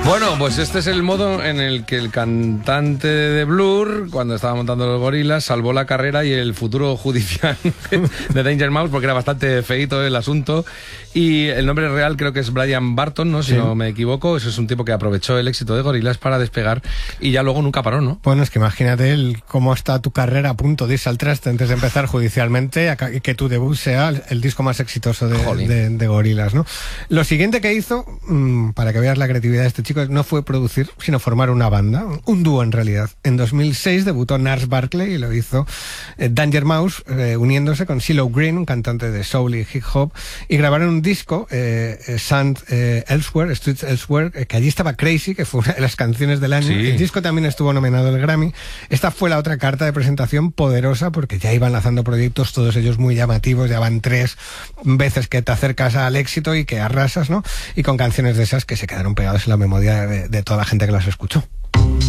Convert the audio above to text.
Bueno, pues este es el modo en el que el cantante de Blur, cuando estaba montando los Gorillaz, salvó la carrera y el futuro judicial de Danger Mouse, porque era bastante feíto el asunto. Y el nombre real creo que es Brian Barton, ¿no? Si no me equivoco. Eso es un tipo que aprovechó el éxito de Gorillaz para despegar y ya luego nunca paró, ¿no? Bueno, es que imagínate cómo está tu carrera a punto de irse al traste antes de empezar judicialmente, y que tu debut sea el disco más exitoso de Gorillaz, ¿no? Lo siguiente que hizo, para que veas la creatividad de este chico, no fue producir, sino formar una banda, un dúo en realidad. En 2006 debutó Gnarls Barkley y lo hizo Danger Mouse, uniéndose con CeeLo Green, un cantante de soul y hip hop, y grabaron un disco, Streets Elsewhere, que allí estaba Crazy, que fue una de las canciones del año. Sí. El disco también estuvo nominado al Grammy. Esta fue la otra carta de presentación poderosa, porque ya iban lanzando proyectos, todos ellos muy llamativos, ya van 3 veces que te acercas al éxito y que arrasas, ¿no? Y con canciones de esas que se quedaron pegadas en la memoria de toda la gente que las escuchó.